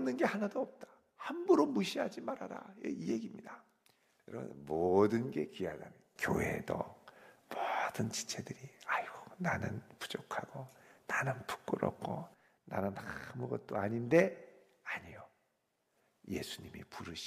없는 게 하나도 없다. 함부로 무시하지 말아라. 이 얘기입니다. 여러분, 모든 게 귀하다는 교회도 모든 지체들이 아이고 나는 부족하고 나는 부끄럽고 나는 아무것도 아닌데 아니요. 예수님이 부르시